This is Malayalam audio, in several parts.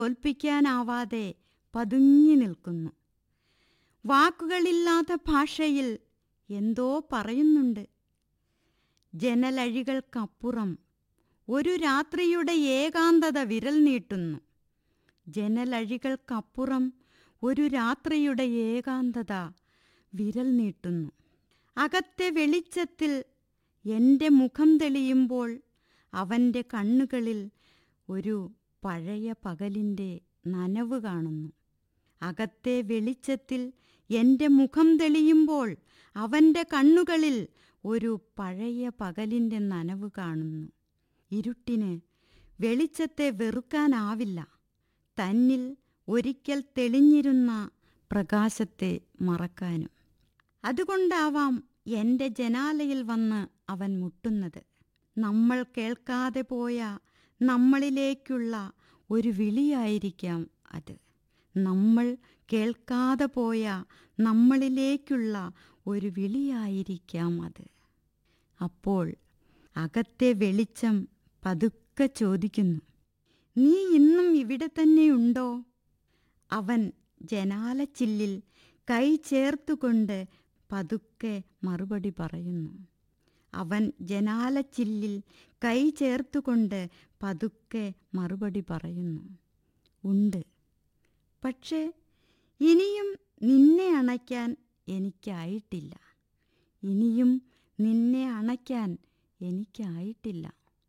തോൽപ്പിക്കാനാവാതെ പതുങ്ങി നിൽക്കുന്നു. വാക്കുകളില്ലാത്ത ഭാഷയിൽ എന്തോ പറയുന്നുണ്ട്. ജനലഴികൾക്കപ്പുറം ഒരു രാത്രിയുടെ ഏകാന്തത വിരൽ നീട്ടുന്നു. ജനലഴികൾക്കപ്പുറം ഒരു രാത്രിയുടെ ഏകാന്തത വിരൽ നീട്ടുന്നു. അകത്തെ വെളിച്ചത്തിൽ എൻ്റെ മുഖം തെളിയുമ്പോൾ അവൻ്റെ കണ്ണുകളിൽ ഒരു പഴയ പകലിൻ്റെ നനവ് കാണുന്നു. അകത്തെ വെളിച്ചത്തിൽ എൻ്റെ മുഖം തെളിയുമ്പോൾ അവൻ്റെ കണ്ണുകളിൽ ഒരു പഴയ പകലിൻ്റെ നനവ് കാണുന്നു. ഇരുട്ടിന് വെളിച്ചത്തെ വെറുക്കാനാവില്ല. തന്നിൽ ഒരിക്കൽ തെളിഞ്ഞിരുന്ന പ്രകാശത്തെ മറക്കാനും. അതുകൊണ്ടാവാം എൻ്റെ ജനാലയിൽ വന്ന് അവൻ മുട്ടുന്നത്. നമ്മൾ കേൾക്കാതെ പോയ നമ്മളിലേക്കുള്ള ഒരു വിളിയായിരിക്കാം അത്. നമ്മൾ കേൾക്കാതെ പോയ നമ്മളിലേക്കുള്ള ഒരു വിളിയായിരിക്കാം അത്. അപ്പോൾ അകത്തെ വെളിച്ചം പതുക്കെ ചോദിക്കുന്നു, നീ ഇന്നും ഇവിടെ തന്നെയുണ്ടോ? അവൻ ജനാലച്ചില്ലിൽ കൈ ചേർത്തുകൊണ്ട് പതുക്കെ മറുപടി പറയുന്നു. അവൻ ജനാലച്ചില്ലിൽ കൈ ചേർത്തുകൊണ്ട് പതുക്കെ മറുപടി പറയുന്നു, ഉണ്ട്. പക്ഷേ ഇനിയും നിന്നെ അണയ്ക്കാൻ എനിക്കായിട്ടില്ല. ഇനിയും നിന്നെ അണയ്ക്കാൻ എനിക്കായിട്ടില്ല.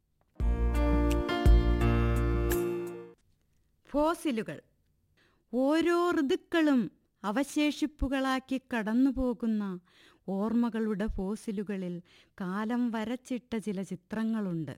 ഫോസിലുകൾ. ഓരോ ഋതുക്കളും അവശേഷിപ്പുകളാക്കി കടന്നുപോകുന്ന ഓർമ്മകളുടെ ഫോസിലുകളിൽ കാലം വരച്ചിട്ട ചില ചിത്രങ്ങളുണ്ട്.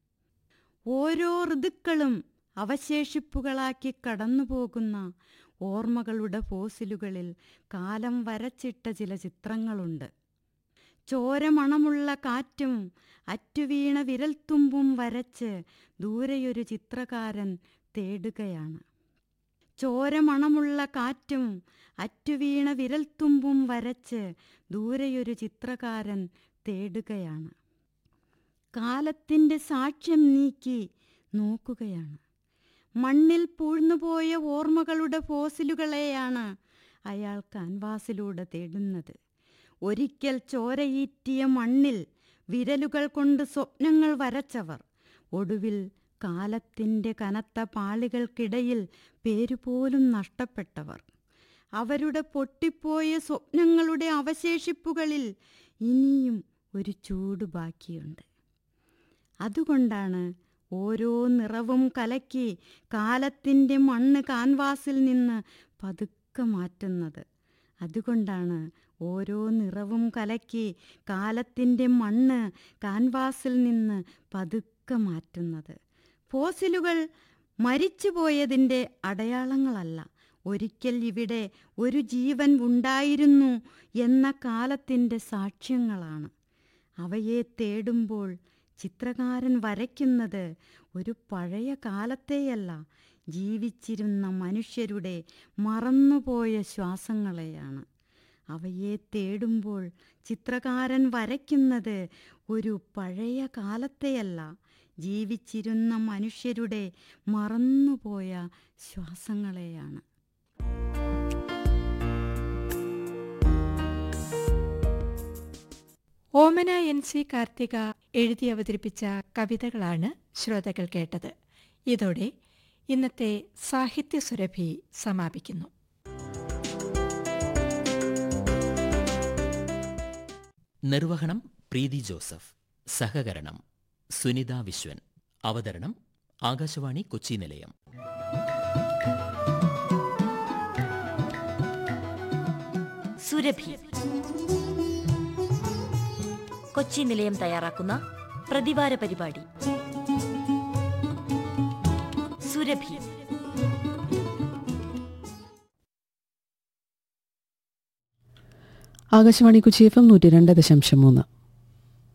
ഓരോ ഋതുക്കളും അവശേഷിപ്പുകളാക്കി കടന്നുപോകുന്ന ഓർമ്മകളുടെ ഫോസിലുകളിൽ കാലം വരച്ചിട്ട ചില ചിത്രങ്ങളുണ്ട്. ചോരമണമുള്ള കാറ്റും അറ്റുവീണ വിരൽത്തുമ്പും വരച്ച് ദൂരെയൊരു ചിത്രകാരൻ തേടുകയാണ്. ചോരമണമുള്ള കാറ്റും അറ്റുവീണ വിരൽത്തുമ്പും വരച്ച് ദൂരെയൊരു ചിത്രകാരൻ തേടുകയാണ്. കാലത്തിൻ്റെ സാക്ഷ്യം നീക്കി നോക്കുകയാണ്. മണ്ണിൽ പൂഴ്ന്നുപോയ ഓർമ്മകളുടെ ഫോസിലുകളെയാണ് അയാൾ കാൻവാസിലൂടെ തേടുന്നത്. ഒരിക്കൽ ചോരയീറ്റിയ മണ്ണിൽ വിരലുകൾ കൊണ്ട് സ്വപ്നങ്ങൾ വരച്ചവർ ഒടുവിൽ കാലത്തിൻ്റെ കനത്ത പാളികൾക്കിടയിൽ പേരുപോലും നഷ്ടപ്പെട്ടവർ. അവരുടെ പൊട്ടിപ്പോയ സ്വപ്നങ്ങളുടെ അവശേഷിപ്പുകളിൽ ഇനിയും ഒരു ചൂട് ബാക്കിയുണ്ട്. അതുകൊണ്ടാണ് ഓരോ നിറവും കലക്കി കാലത്തിൻ്റെ മണ്ണ് കാൻവാസിൽ നിന്ന് പതുക്കെ മാറ്റുന്നത്. അതുകൊണ്ടാണ് ഓരോ നിറവും കലക്കി കാലത്തിൻ്റെ മണ്ണ് കാൻവാസിൽ നിന്ന് പതുക്കെ മാറ്റുന്നത്. ഫോസിലുകൾ മരിച്ചുപോയതിൻ്റെ അടയാളങ്ങളല്ല, ഒരിക്കൽ ഇവിടെ ഒരു ജീവൻ ഉണ്ടായിരുന്നു എന്ന കാലത്തിൻ്റെ സാക്ഷ്യങ്ങളാണ്. അവയെ തേടുമ്പോൾ ചിത്രകാരൻ വരയ്ക്കുന്നത് ഒരു പഴയ കാലത്തെയല്ല, ജീവിച്ചിരുന്ന മനുഷ്യരുടെ മറന്നുപോയ ശ്വാസങ്ങളെയാണ്. അവയെ തേടുമ്പോൾ ചിത്രകാരൻ വരയ്ക്കുന്നത് ഒരു പഴയ കാലത്തെയല്ല, ജീവിച്ചിരുന്ന മനുഷ്യരുടെ മറന്നുപോയ ശ്വാസങ്ങളെയാണ്. ഓമന NC കാർത്തിക എഴുതി അവതരിപ്പിച്ച കവിതകളാണ് ശ്രോതാക്കൾ കേട്ടത്. ഇതോടെ ഇന്നത്തെ സാഹിത്യ സുരഭി സമാപിക്കുന്നു. നിർവഹണം പ്രീതി ജോസഫ്. സഹകരണം സുനിത വിശ്വൻ. അവതരണം ആകാശവാണി കൊച്ചി നിലയം. സുരഭി കൊച്ചി നിലയം തയ്യാറാക്കുന്ന പ്രതിവാര പരിപാടി സുരഭി. ആകാശവാണി കൊച്ചി FM 102.3